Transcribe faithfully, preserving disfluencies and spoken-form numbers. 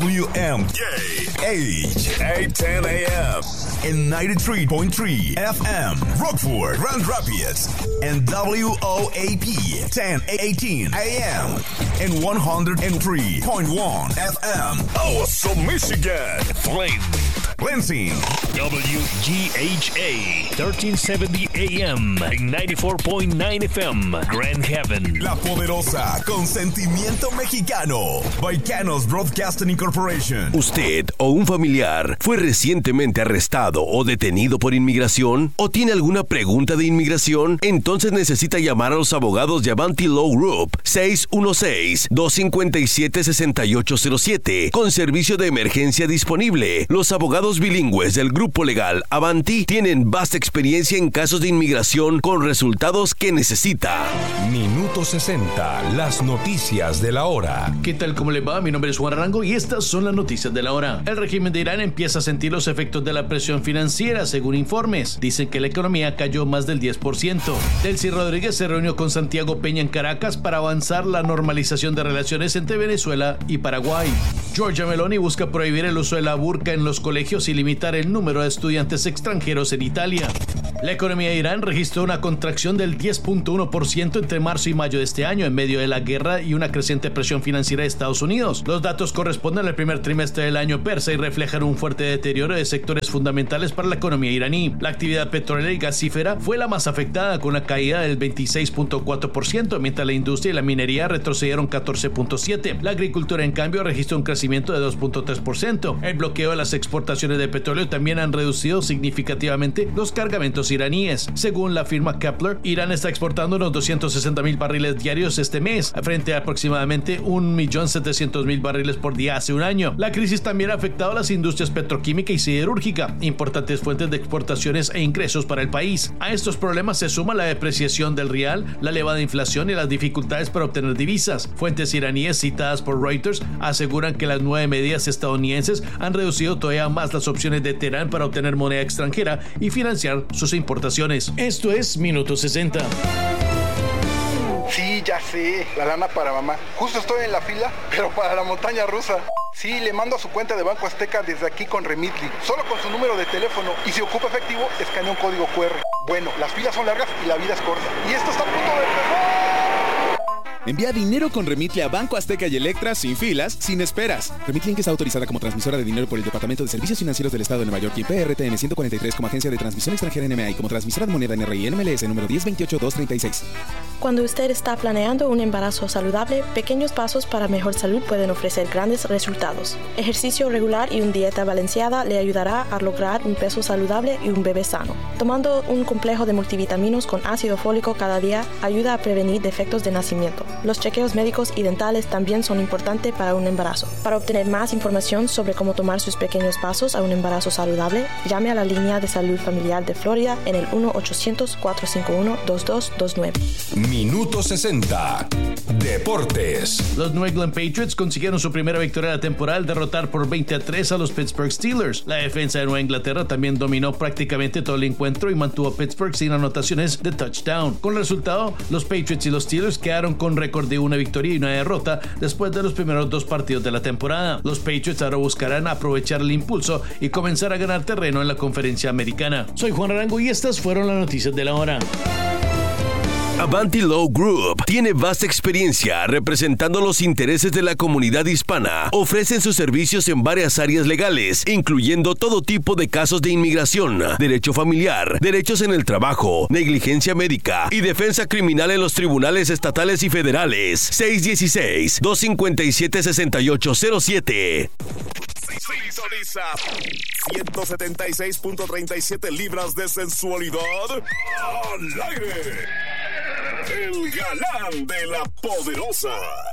W M K H eight ten A M and ninety-three point three F M Rockford, Grand Rapids, and W O A P ten eighteen A M and one oh three point one F M Awesome, Michigan, Flint, Lansing, W G H A thirteen seventy A M and ninety-four point nine F M Grand Haven, La Poderosa, con sentimiento mexicano, Baicanos Broadcasting Incorporated. ¿Usted o un familiar fue recientemente arrestado o detenido por inmigración? ¿O tiene alguna pregunta de inmigración? Entonces necesita llamar a los abogados de Avanti Law Group seis uno seis, dos cinco siete, seis ocho cero siete con servicio de emergencia disponible. Los abogados bilingües del grupo legal Avanti tienen vasta experiencia en casos de inmigración con resultados que necesita. Minuto sesenta, las noticias de la hora. ¿Qué tal? ¿Cómo le va? Mi nombre es Juan Arango y estas son las noticias de la hora. El régimen de Irán empieza a sentir los efectos de la presión financiera, según informes. Dicen que la economía cayó más del diez por ciento. Delcy Rodríguez se reunió con Santiago Peña en Caracas para avanzar la normalización de relaciones entre Venezuela y Paraguay. Giorgia Meloni busca prohibir el uso de la burka en los colegios y limitar el número de estudiantes extranjeros en Italia. La economía de Irán registró una contracción del diez punto uno por ciento entre marzo y mayo de este año en medio de la guerra y una creciente presión financiera de Estados Unidos. Los datos corresponden al primer trimestre del año persa y reflejan un fuerte deterioro de sectores fundamentales para la economía iraní. La actividad petrolera y gasífera fue la más afectada, con una caída del veintiséis punto cuatro por ciento, mientras la industria y la minería retrocedieron catorce punto siete por ciento. La agricultura, en cambio, registró un crecimiento de dos punto tres por ciento. El bloqueo de las exportaciones de petróleo también han reducido significativamente los cargamentos iraníes. Según la firma Kepler, Irán está exportando unos doscientos sesenta mil barriles diarios este mes, frente a aproximadamente un millón setecientos mil barriles por día hace un año. La crisis también ha afectado a las industrias petroquímica y siderúrgica, importantes fuentes de exportaciones e ingresos para el país. A estos problemas se suma la depreciación del rial, la elevada inflación y las dificultades para obtener divisas. Fuentes iraníes citadas por Reuters aseguran que las nueve medidas estadounidenses han reducido todavía más las opciones de Teherán para obtener moneda extranjera y financiar sus importaciones. Esto es Minuto sesenta. Sí, ya sé, la lana para mamá. Justo estoy en la fila, pero para la montaña rusa. Sí, le mando a su cuenta de Banco Azteca desde aquí con Remitly, solo con su número de teléfono, y si ocupa efectivo, escanea un código cu erre. Bueno, las filas son largas y la vida es corta. Y esto está a punto de empezar. Envía dinero con Remitly a Banco Azteca y Electra sin filas, sin esperas. Remitly Inc está autorizada como transmisora de dinero por el Departamento de Servicios Financieros del Estado de Nueva York y P R T N ciento cuarenta y tres como agencia de transmisión extranjera N M A y como transmisora de moneda N R I N M L S número diez veintiocho dos treinta y seis. Cuando usted está planeando un embarazo saludable, pequeños pasos para mejor salud pueden ofrecer grandes resultados. Ejercicio regular y una dieta balanceada le ayudará a lograr un peso saludable y un bebé sano. Tomando un complejo de multivitaminos con ácido fólico cada día ayuda a prevenir defectos de nacimiento. Los chequeos médicos y dentales también son importantes para un embarazo. Para obtener más información sobre cómo tomar sus pequeños pasos a un embarazo saludable, llame a la línea de salud familiar de Florida en el uno ochocientos, cuatro cinco uno, dos dos dos nueve. Minuto sesenta. Deportes. Los New England Patriots consiguieron su primera victoria de la temporada al derrotar por veinte a tres a los Pittsburgh Steelers. La defensa de Nueva Inglaterra también dominó prácticamente todo el encuentro y mantuvo a Pittsburgh sin anotaciones de touchdown. Con el resultado, los Patriots y los Steelers quedaron con récord de una victoria y una derrota después de los primeros dos partidos de la temporada. Los Patriots ahora buscarán aprovechar el impulso y comenzar a ganar terreno en la conferencia americana. Soy Juan Arango y estas fueron las noticias de la hora. Avanti Law Group tiene vasta experiencia representando los intereses de la comunidad hispana. Ofrecen sus servicios en varias áreas legales, incluyendo todo tipo de casos de inmigración, derecho familiar, derechos en el trabajo, negligencia médica y defensa criminal en los tribunales estatales y federales. seis uno seis, dos cinco siete, seis ocho cero siete. Sintoniza ciento setenta y seis punto treinta y siete libras de sensualidad al aire. El galán de la poderosa.